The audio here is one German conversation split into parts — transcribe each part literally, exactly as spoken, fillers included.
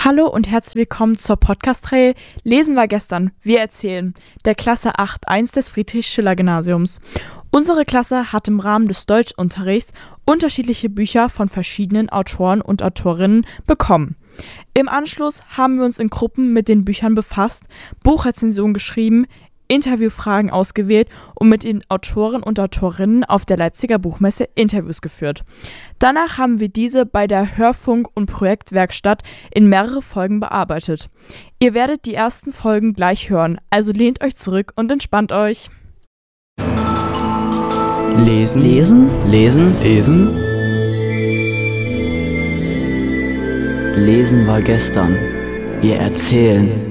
Hallo und herzlich willkommen zur Podcast-Reihe Lesen war gestern, wir erzählen, der Klasse acht eins des Friedrich-Schiller-Gymnasiums. Unsere Klasse hat im Rahmen des Deutschunterrichts unterschiedliche Bücher von verschiedenen Autoren und Autorinnen bekommen. Im Anschluss haben wir uns in Gruppen mit den Büchern befasst, Buchrezensionen geschrieben, Interviewfragen ausgewählt und mit den Autoren und Autorinnen auf der Leipziger Buchmesse Interviews geführt. Danach haben wir diese bei der Hörfunk- und Projektwerkstatt in mehrere Folgen bearbeitet. Ihr werdet die ersten Folgen gleich hören, also lehnt euch zurück und entspannt euch. Lesen, lesen, lesen, lesen. Lesen war gestern. Wir erzählen.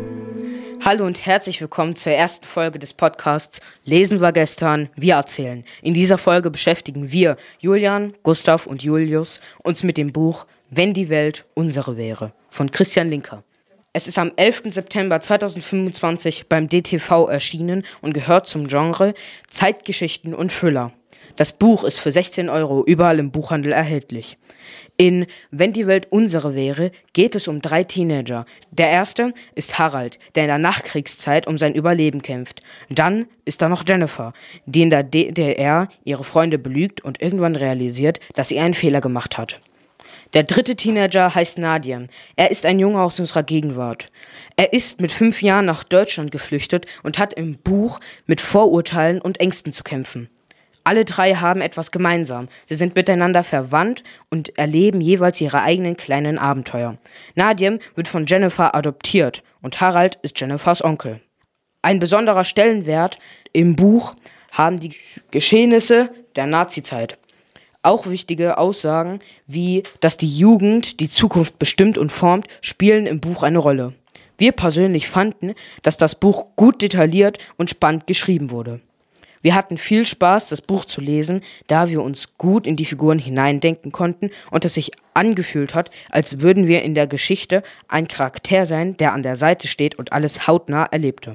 Hallo und herzlich willkommen zur ersten Folge des Podcasts Lesen war gestern, wir erzählen. In dieser Folge beschäftigen wir, Julian, Gustav und Julius, uns mit dem Buch Wenn die Welt unsere wäre von Christian Linker. Es ist am elften September zweitausendfünfundzwanzig beim D T V erschienen und gehört zum Genre Zeitgeschichten und Thriller. Das Buch ist für sechzehn Euro überall im Buchhandel erhältlich. In Wenn die Welt unsere wäre, geht es um drei Teenager. Der erste ist Harald, der in der Nachkriegszeit um sein Überleben kämpft. Dann ist da noch Jennifer, die in der D D R ihre Freunde belügt und irgendwann realisiert, dass sie einen Fehler gemacht hat. Der dritte Teenager heißt Nadim. Er ist ein Junge aus unserer Gegenwart. Er ist mit fünf Jahren nach Deutschland geflüchtet und hat im Buch mit Vorurteilen und Ängsten zu kämpfen. Alle drei haben etwas gemeinsam. Sie sind miteinander verwandt und erleben jeweils ihre eigenen kleinen Abenteuer. Nadim wird von Jennifer adoptiert und Harald ist Jennifers Onkel. Ein besonderer Stellenwert im Buch haben die Geschehnisse der Nazizeit. Auch wichtige Aussagen wie, dass die Jugend die Zukunft bestimmt und formt, spielen im Buch eine Rolle. Wir persönlich fanden, dass das Buch gut detailliert und spannend geschrieben wurde. Wir hatten viel Spaß, das Buch zu lesen, da wir uns gut in die Figuren hineindenken konnten und es sich angefühlt hat, als würden wir in der Geschichte ein Charakter sein, der an der Seite steht und alles hautnah erlebte.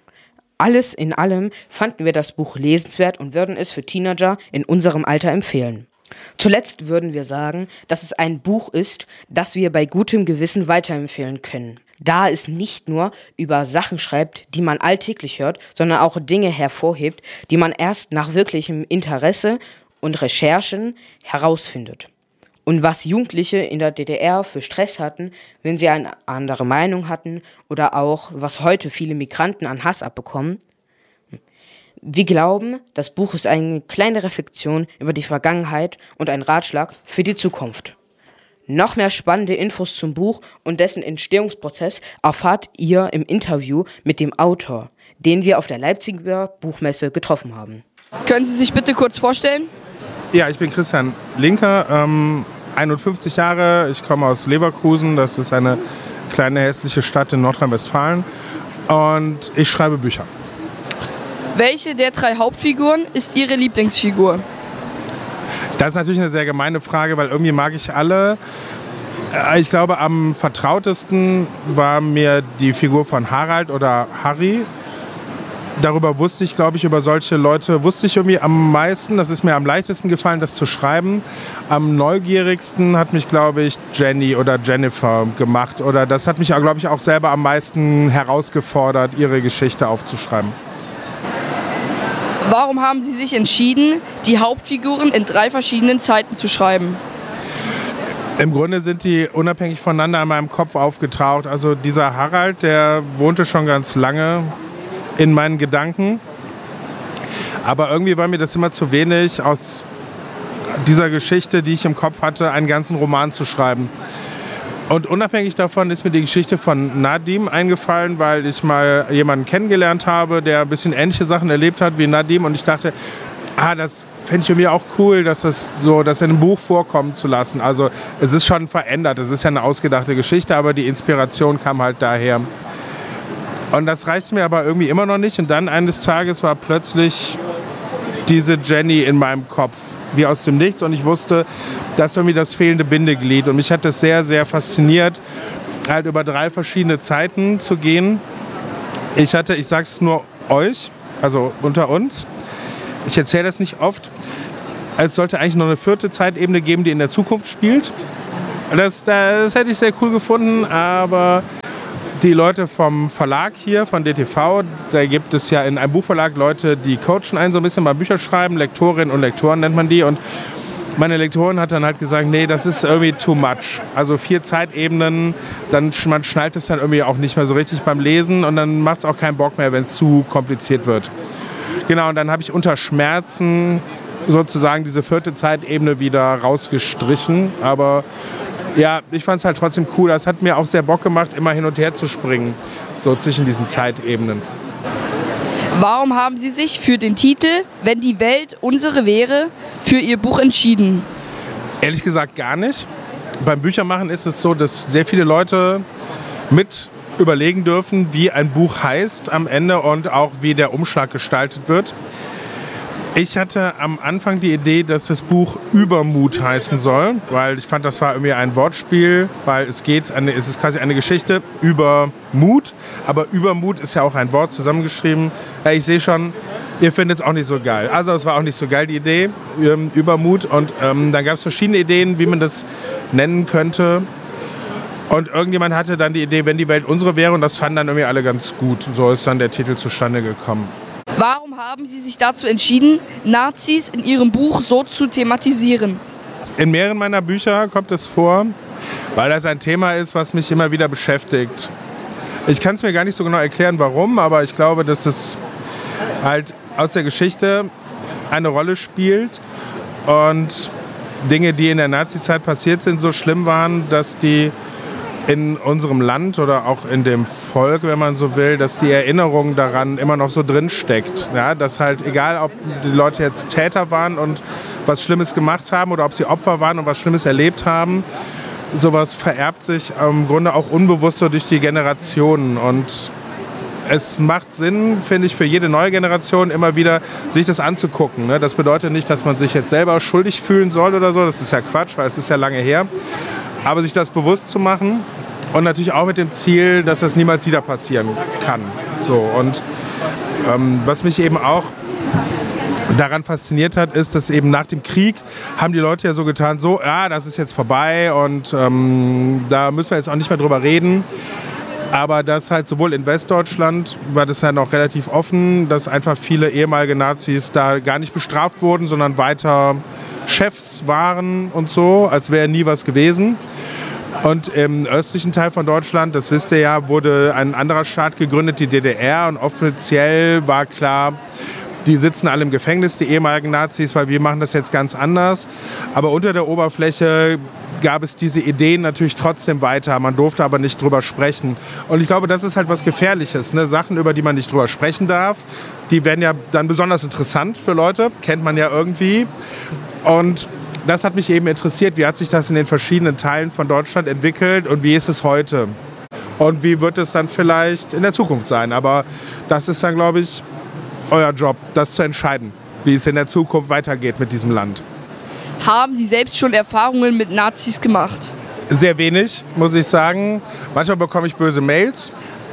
Alles in allem fanden wir das Buch lesenswert und würden es für Teenager in unserem Alter empfehlen. Zuletzt würden wir sagen, dass es ein Buch ist, das wir bei gutem Gewissen weiterempfehlen können, da es nicht nur über Sachen schreibt, die man alltäglich hört, sondern auch Dinge hervorhebt, die man erst nach wirklichem Interesse und Recherchen herausfindet. Und was Jugendliche in der D D R für Stress hatten, wenn sie eine andere Meinung hatten oder auch was heute viele Migranten an Hass abbekommen. Wir glauben, das Buch ist eine kleine Reflexion über die Vergangenheit und ein Ratschlag für die Zukunft. Noch mehr spannende Infos zum Buch und dessen Entstehungsprozess erfahrt ihr im Interview mit dem Autor, den wir auf der Leipziger Buchmesse getroffen haben. Können Sie sich bitte kurz vorstellen? Ja, ich bin Christian Linker, ähm, einundfünfzig Jahre, ich komme aus Leverkusen, das ist eine kleine hässliche Stadt in Nordrhein-Westfalen und ich schreibe Bücher. Welche der drei Hauptfiguren ist Ihre Lieblingsfigur? Das ist natürlich eine sehr gemeine Frage, weil irgendwie mag ich alle. Ich glaube, am vertrautesten war mir die Figur von Harald oder Harry. Darüber wusste ich, glaube ich, über solche Leute wusste ich irgendwie am meisten. Das ist mir am leichtesten gefallen, das zu schreiben. Am neugierigsten hat mich, glaube ich, Jenny oder Jennifer gemacht. Oder das hat mich, glaube ich, auch selber am meisten herausgefordert, ihre Geschichte aufzuschreiben. Warum haben Sie sich entschieden, die Hauptfiguren in drei verschiedenen Zeiten zu schreiben? Im Grunde sind die unabhängig voneinander in meinem Kopf aufgetaucht. Also dieser Harald, der wohnte schon ganz lange in meinen Gedanken. Aber irgendwie war mir das immer zu wenig, aus dieser Geschichte, die ich im Kopf hatte, einen ganzen Roman zu schreiben. Und unabhängig davon ist mir die Geschichte von Nadim eingefallen, weil ich mal jemanden kennengelernt habe, der ein bisschen ähnliche Sachen erlebt hat wie Nadim. Und ich dachte, ah, das fände ich irgendwie auch cool, dass das so, das in einem Buch vorkommen zu lassen. Also es ist schon verändert, es ist ja eine ausgedachte Geschichte, aber die Inspiration kam halt daher. Und das reichte mir aber irgendwie immer noch nicht. Und dann eines Tages war plötzlich diese Jenny in meinem Kopf, wie aus dem Nichts. Und ich wusste, das ist irgendwie das fehlende Bindeglied. Und mich hat das sehr, sehr fasziniert, halt über drei verschiedene Zeiten zu gehen. Ich hatte, ich sag's nur euch, also unter uns, ich erzähle das nicht oft, es sollte eigentlich noch eine vierte Zeitebene geben, die in der Zukunft spielt. Das, das hätte ich sehr cool gefunden, aber die Leute vom Verlag hier, von D T V, da gibt es ja in einem Buchverlag Leute, die coachen einen so ein bisschen beim Bücherschreiben, Lektorinnen und Lektoren nennt man die, und meine Lektorin hat dann halt gesagt, nee, das ist irgendwie too much. Also vier Zeitebenen, dann, man schnallt es dann irgendwie auch nicht mehr so richtig beim Lesen und dann macht es auch keinen Bock mehr, wenn es zu kompliziert wird. Genau, und dann habe ich unter Schmerzen sozusagen diese vierte Zeitebene wieder rausgestrichen. Aber ja, ich fand es halt trotzdem cool. Das hat mir auch sehr Bock gemacht, immer hin und her zu springen, so zwischen diesen Zeitebenen. Warum haben Sie sich für den Titel »Wenn die Welt unsere wäre« für Ihr Buch entschieden? Ehrlich gesagt gar nicht. Beim Büchermachen ist es so, dass sehr viele Leute mit überlegen dürfen, wie ein Buch heißt am Ende und auch wie der Umschlag gestaltet wird. Ich hatte am Anfang die Idee, dass das Buch Übermut heißen soll, weil ich fand, das war irgendwie ein Wortspiel, weil es geht, eine, es ist quasi eine Geschichte über Mut, aber Übermut ist ja auch ein Wort zusammengeschrieben. Ja, ich sehe schon, ihr findet es auch nicht so geil. Also es war auch nicht so geil, die Idee, ähm, Übermut, und ähm, dann gab es verschiedene Ideen, wie man das nennen könnte. Und irgendjemand hatte dann die Idee, wenn die Welt unsere wäre, und das fanden dann irgendwie alle ganz gut. So ist dann der Titel zustande gekommen. Warum haben Sie sich dazu entschieden, Nazis in Ihrem Buch so zu thematisieren? In mehreren meiner Bücher kommt es vor, weil das ein Thema ist, was mich immer wieder beschäftigt. Ich kann es mir gar nicht so genau erklären, warum, aber ich glaube, dass es halt aus der Geschichte eine Rolle spielt und Dinge, die in der Nazizeit passiert sind, so schlimm waren, dass die in unserem Land oder auch in dem Volk, wenn man so will, dass die Erinnerung daran immer noch so drin steckt. Ja, dass halt egal, ob die Leute jetzt Täter waren und was Schlimmes gemacht haben oder ob sie Opfer waren und was Schlimmes erlebt haben, sowas vererbt sich im Grunde auch unbewusst so durch die Generationen. Und es macht Sinn, finde ich, für jede neue Generation immer wieder sich das anzugucken. Ne? Das bedeutet nicht, dass man sich jetzt selber schuldig fühlen soll oder so. Das ist ja Quatsch, weil es ist ja lange her. Aber sich das bewusst zu machen und natürlich auch mit dem Ziel, dass das niemals wieder passieren kann. So, und ähm, was mich eben auch daran fasziniert hat, ist, dass eben nach dem Krieg haben die Leute ja so getan, so, ja, das ist jetzt vorbei und ähm, da müssen wir jetzt auch nicht mehr drüber reden. Aber dass halt sowohl in Westdeutschland war das ja noch relativ offen, dass einfach viele ehemalige Nazis da gar nicht bestraft wurden, sondern weiter Chefs waren und so, als wäre nie was gewesen. Und im östlichen Teil von Deutschland, das wisst ihr ja, wurde ein anderer Staat gegründet, die D D R. Und offiziell war klar, die sitzen alle im Gefängnis, die ehemaligen Nazis, weil wir machen das jetzt ganz anders. Aber unter der Oberfläche gab es diese Ideen natürlich trotzdem weiter. Man durfte aber nicht drüber sprechen. Und ich glaube, das ist halt was Gefährliches. Ne? Sachen, über die man nicht drüber sprechen darf, die werden ja dann besonders interessant für Leute. Kennt man ja irgendwie. Und das hat mich eben interessiert. Wie hat sich das in den verschiedenen Teilen von Deutschland entwickelt und wie ist es heute? Und wie wird es dann vielleicht in der Zukunft sein? Aber das ist dann, glaube ich, euer Job, das zu entscheiden, wie es in der Zukunft weitergeht mit diesem Land. Haben Sie selbst schon Erfahrungen mit Nazis gemacht? Sehr wenig, muss ich sagen. Manchmal bekomme ich böse Mails,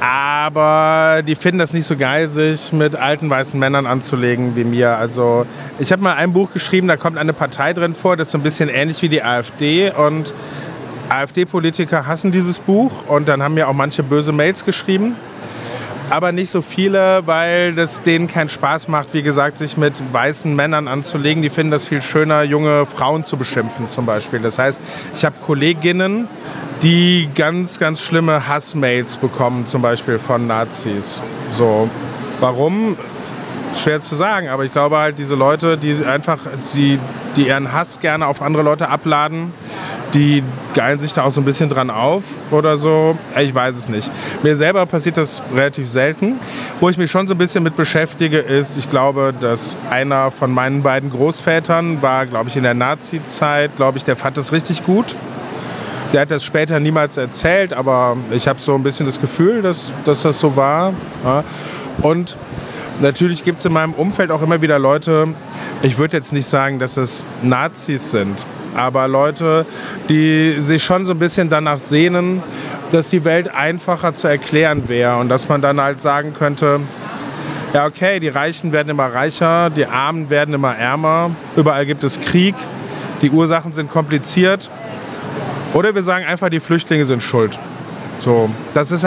aber die finden das nicht so geil, sich mit alten weißen Männern anzulegen wie mir. Also ich habe mal ein Buch geschrieben, da kommt eine Partei drin vor, das ist so ein bisschen ähnlich wie die AfD, und AfD-Politiker hassen dieses Buch und dann haben mir auch manche böse Mails geschrieben. Aber nicht so viele, weil das denen keinen Spaß macht, wie gesagt, sich mit weißen Männern anzulegen. Die finden das viel schöner, junge Frauen zu beschimpfen zum Beispiel. Das heißt, ich habe Kolleginnen, die ganz, ganz schlimme Hassmails bekommen, zum Beispiel von Nazis. So, warum? Schwer zu sagen, aber ich glaube halt, diese Leute, die einfach, die, die ihren Hass gerne auf andere Leute abladen, die geilen sich da auch so ein bisschen dran auf oder so. Ich weiß es nicht. Mir selber passiert das relativ selten. Wo ich mich schon so ein bisschen mit beschäftige, ist, ich glaube, dass einer von meinen beiden Großvätern war, glaube ich, in der Nazi-Zeit, glaube ich, der fand das richtig gut. Der hat das später niemals erzählt, aber ich habe so ein bisschen das Gefühl, dass, dass das so war. Ja. Und natürlich gibt es in meinem Umfeld auch immer wieder Leute, ich würde jetzt nicht sagen, dass es Nazis sind, aber Leute, die sich schon so ein bisschen danach sehnen, dass die Welt einfacher zu erklären wäre und dass man dann halt sagen könnte, ja okay, die Reichen werden immer reicher, die Armen werden immer ärmer, überall gibt es Krieg, die Ursachen sind kompliziert Oder wir sagen einfach, die Flüchtlinge sind schuld. So, das ist